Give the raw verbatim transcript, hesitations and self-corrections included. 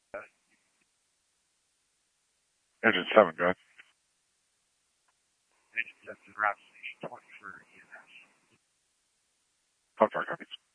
Engine seven, go ahead. Engine seven, route station twenty for E M S. How far copies?